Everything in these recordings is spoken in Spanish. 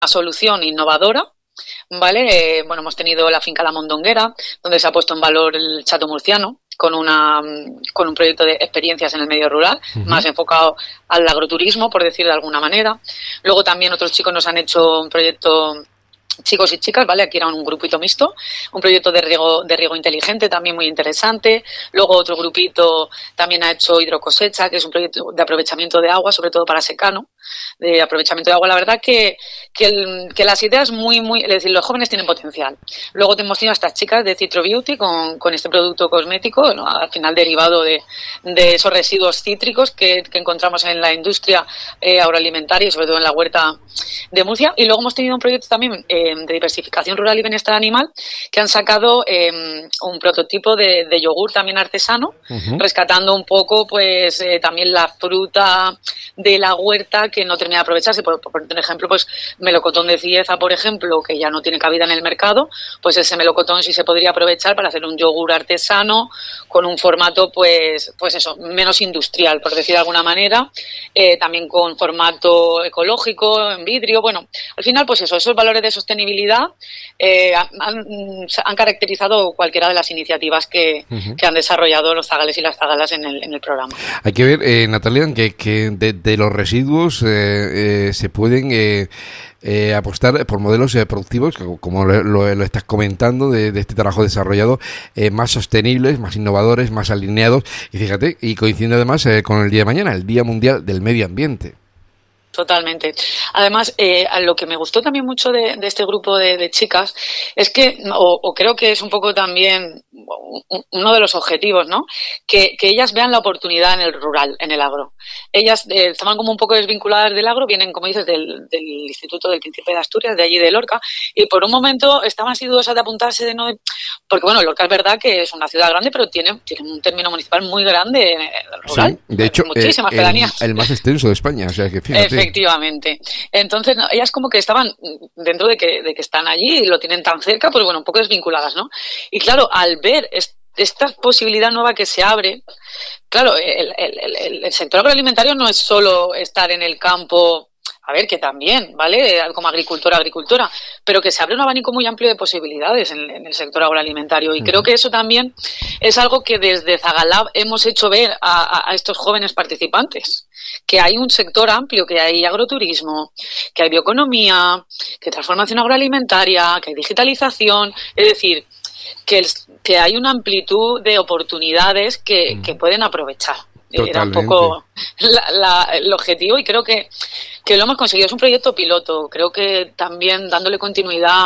solución innovadora. ¿Vale? Bueno, hemos tenido la finca La Mondonguera, donde se ha puesto en valor el chato murciano, con un proyecto de experiencias en el medio rural, más enfocado al agroturismo, por decir de alguna manera. Luego también otros chicos nos han hecho un proyecto, chicos y chicas, ¿vale? Aquí era un grupito mixto, un proyecto de riego inteligente también muy interesante. Luego otro grupito también ha hecho hidrocosecha, que es un proyecto de aprovechamiento de agua, sobre todo para secano, de aprovechamiento de agua. La verdad que las ideas es decir, los jóvenes tienen potencial. Luego hemos tenido a estas chicas de Citro Beauty con este producto cosmético, ¿no? Al final derivado de esos residuos cítricos que encontramos en la industria agroalimentaria y sobre todo en la huerta de Murcia. Y luego hemos tenido un proyecto también de diversificación rural y bienestar animal, que han sacado un prototipo de yogur también artesano, rescatando un poco pues también la fruta de la huerta que no termina de aprovecharse. Por un ejemplo, pues melocotón de Cieza, por ejemplo, que ya no tiene cabida en el mercado, pues ese melocotón sí se podría aprovechar para hacer un yogur artesano con un formato pues eso, menos industrial, por decir de alguna manera, también con formato ecológico, en vidrio. Bueno, al final pues eso, esos valores de sostenibilidad han caracterizado cualquiera de las iniciativas que han desarrollado los zagales y las zagalas en el programa. Hay que ver, Natalia, que de los residuos se pueden apostar por modelos productivos, como lo estás comentando, de este trabajo desarrollado, más sostenibles, más innovadores, más alineados, y fíjate, y coincidiendo además con el día de mañana, el Día Mundial del Medio Ambiente. Totalmente. Además, lo que me gustó también mucho de este grupo de chicas es que, o creo que es un poco también uno de los objetivos, ¿no? Que ellas vean la oportunidad en el rural, en el agro. Ellas estaban como un poco desvinculadas del agro, vienen, como dices, del Instituto del Príncipe de Asturias, de allí de Lorca, y por un momento estaban así dudosas de apuntarse de no, porque bueno, Lorca es verdad que es una ciudad grande, pero tiene un término municipal muy grande rural. Sí, de hecho, muchísimas pedanías. El más extenso de España, o sea que fíjate. Efectivamente. Entonces, no, ellas como que estaban, dentro de que están allí y lo tienen tan cerca, pues bueno, un poco desvinculadas, ¿no? Y claro, al ver esta posibilidad nueva que se abre, claro, el sector agroalimentario no es solo estar en el campo, a ver, que también, ¿vale? Como agricultora, pero que se abre un abanico muy amplio de posibilidades en el sector agroalimentario. Y creo que eso también es algo que desde Zagalab hemos hecho ver a estos jóvenes participantes, que hay un sector amplio, que hay agroturismo, que hay bioeconomía, que hay transformación agroalimentaria, que hay digitalización, es decir, que hay una amplitud de oportunidades que pueden aprovechar. Totalmente. Era un poco el objetivo, y creo que lo hemos conseguido. Es un proyecto piloto, creo que también dándole continuidad,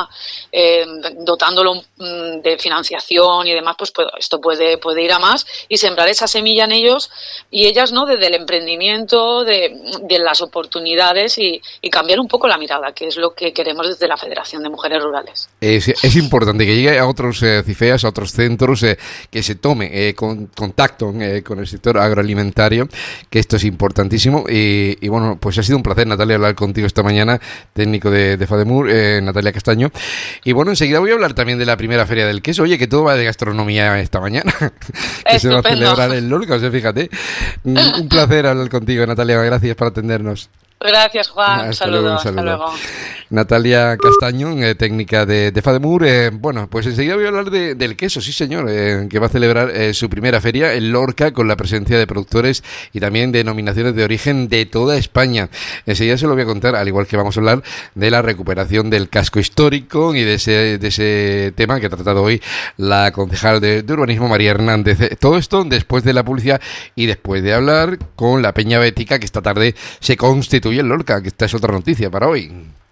dotándolo de financiación y demás, pues esto puede ir a más y sembrar esa semilla en ellos y ellas, ¿no? Desde el emprendimiento, de las oportunidades y cambiar un poco la mirada, que es lo que queremos desde la Federación de Mujeres Rurales. Es importante que llegue a otros CIFEAS, a otros centros, que se tome contacto con el sector agroalimentario, que esto es importantísimo. Y bueno, pues ha sido un placer, Natalia, hablar contigo esta mañana, técnico de FADEMUR, Natalia Castaño. Y bueno, enseguida voy a hablar también de la primera Feria del Queso. Oye, que todo va de gastronomía esta mañana, que se va a celebrar en Lorca, o sea, fíjate. Un placer hablar contigo, Natalia, gracias por atendernos. Gracias, Juan. Un saludo. Hasta luego. Natalia Castaño, técnica de FADEMUR. Bueno, pues enseguida voy a hablar del queso, sí señor, que va a celebrar su primera feria en Lorca, con la presencia de productores y también de denominaciones de origen de toda España. Enseguida se lo voy a contar, al igual que vamos a hablar de la recuperación del casco histórico y de ese tema que ha tratado hoy la concejal de urbanismo, María Hernández. Todo esto después de la publicidad y después de hablar con la Peña Bética, que esta tarde se constituye en Lorca, que esta es otra noticia para hoy.